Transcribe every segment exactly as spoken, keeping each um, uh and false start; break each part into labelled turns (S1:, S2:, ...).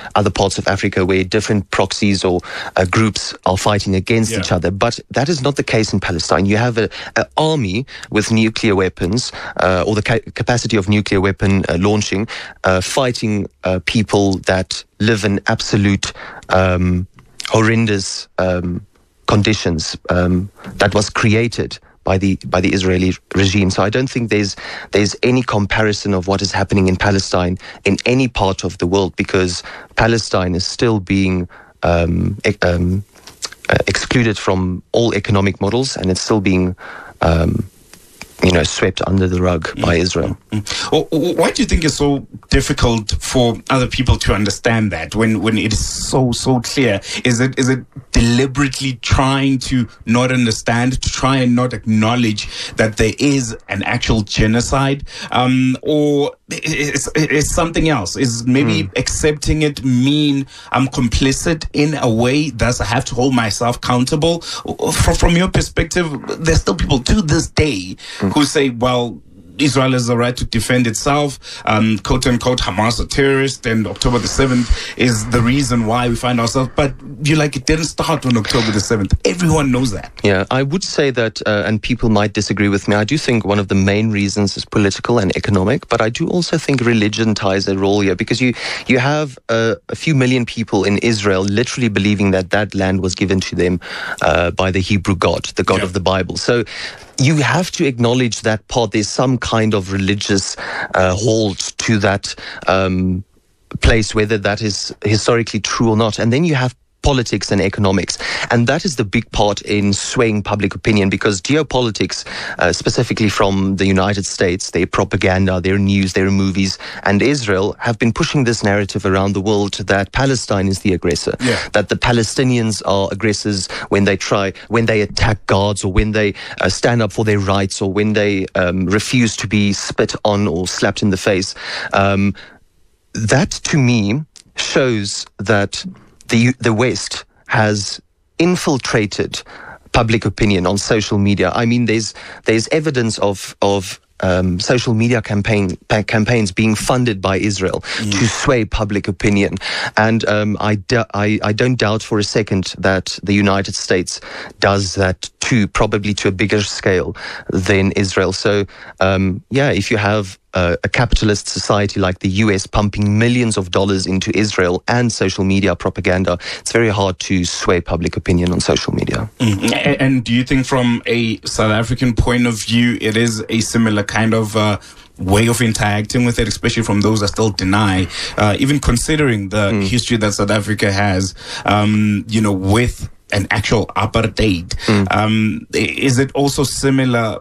S1: other parts of Africa where different proxies or uh, groups are fighting against
S2: yeah.
S1: each other. But that is not the case in Palestine. You have an army with nuclear weapons uh, or the ca- capacity of nuclear weapon uh, launching, uh, fighting uh, people that live in absolute um, horrendous um, conditions um, that was created by the by the Israeli regime. So I don't think there's there's any comparison of what is happening in Palestine in any part of the world, because Palestine is still being um, e- um, uh, excluded from all economic models, and it's still being um, you know, swept under the rug mm. by Israel.
S2: Mm. Well, why do you think it's so difficult for other people to understand that when, when it is so, so clear? Is it is it deliberately trying to not understand, to try and not acknowledge that there is an actual genocide? Um, or is it's something else? Is maybe mm. accepting it mean I'm complicit in a way, thus I have to hold myself accountable? From, from your perspective, there's still people to this day mm. who say, well, Israel has the right to defend itself, um, quote unquote, Hamas are terrorists, and October the seventh is the reason why we find ourselves. But you like, it didn't start on October the seventh. Everyone knows that.
S1: Yeah, I would say that, uh, and people might disagree with me, I do think one of the main reasons is political and economic, but I do also think religion ties a role here, because you, you have uh, a few million people in Israel literally believing that that land was given to them uh, by the Hebrew God, the God yeah. of the Bible. So you have to acknowledge that part. There's some kind of religious uh, hold to that um, place, whether that is historically true or not. And then you have politics and economics. And that is the big part in swaying public opinion, because geopolitics, uh, specifically from the United States, their propaganda, their news, their movies, and Israel have been pushing this narrative around the world that Palestine is the aggressor,
S2: yeah.
S1: that the Palestinians are aggressors when they try, when they attack guards, or when they uh, stand up for their rights, or when they um, refuse to be spit on or slapped in the face. Um, that, to me, shows that The, the West has infiltrated public opinion on social media. I mean, there's there's evidence of of um, social media campaign pa- campaigns being funded by Israel mm. to sway public opinion, and um, I, d- I I don't doubt for a second that the United States does that too, probably to a bigger scale than Israel. So um, yeah, if you have Uh, a capitalist society like the U S pumping millions of dollars into Israel and social media propaganda, it's very hard to sway public opinion on social media.
S2: Mm. And do you think from a South African point of view, it is a similar kind of uh, way of interacting with it, especially from those that still deny, uh, even considering the mm. history that South Africa has, um, you know, with an actual apartheid? Mm. Um, is it also similar?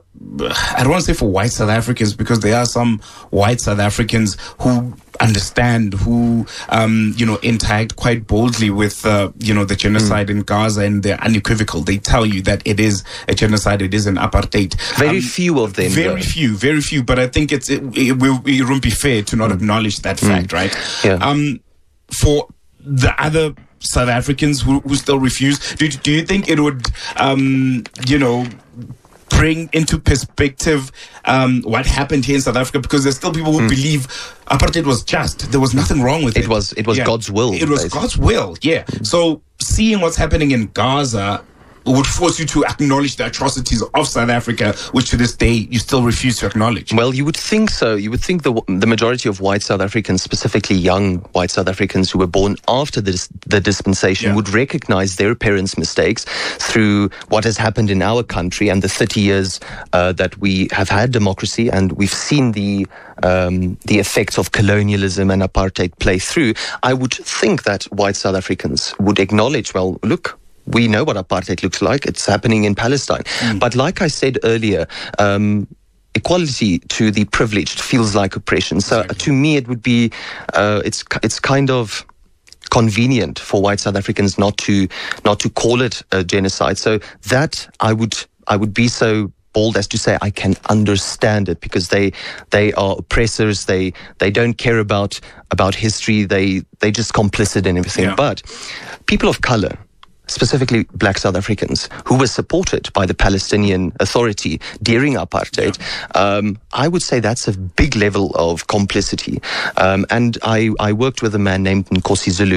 S2: I don't want to say for white South Africans, because there are some white South Africans who understand, who, um, you know, interact quite boldly with, uh, you know, the genocide mm. in Gaza, and they're unequivocal. They tell you that it is a genocide, it is an apartheid.
S1: Very um, few of them.
S2: Very though. few, very few. But I think it's it, it, will, it won't be fair to not mm. acknowledge that mm. fact, right?
S1: Yeah.
S2: Um, for the other South Africans who, who still refuse, do, do you think it would, um, you know, bring into perspective um, what happened here in South Africa? Because there's still people who mm. believe apartheid was just. There was nothing wrong with it.
S1: It was, it was
S2: yeah.
S1: God's will.
S2: It was basically. God's will, yeah. Mm. So seeing what's happening in Gaza would force you to acknowledge the atrocities of South Africa, which to this day you still refuse to acknowledge.
S1: Well, you would think so. You would think the the majority of white South Africans, specifically young white South Africans who were born after the, the dispensation, yeah. would recognize their parents' mistakes through what has happened in our country and the thirty years uh, that we have had democracy, and we've seen the um, the effects of colonialism and apartheid play through. I would think that white South Africans would acknowledge, well, look, we know what apartheid looks like. It's happening in Palestine. Mm. But like I said earlier, um, equality to the privileged feels like oppression. So exactly. to me, it would be, uh, it's it's kind of convenient for white South Africans not to not to call it a genocide. So that I would I would be so bold as to say I can understand it, because they they are oppressors. They they don't care about about history. They they just complicit in everything.
S2: Yeah.
S1: But people of color, specifically black South Africans, who were supported by the Palestinian Authority during apartheid, yeah. um, I would say that's a big level of complicity. Um, and I, I worked with a man named Nkosi Zulu,